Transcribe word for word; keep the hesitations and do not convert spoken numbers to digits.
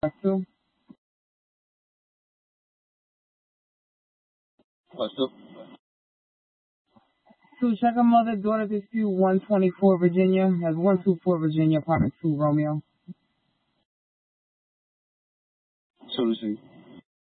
Two. What's up? Two, check a mother-daughter dispute, one twenty-four Virginia. Has one two four Virginia, apartment two, Romeo. Two to see.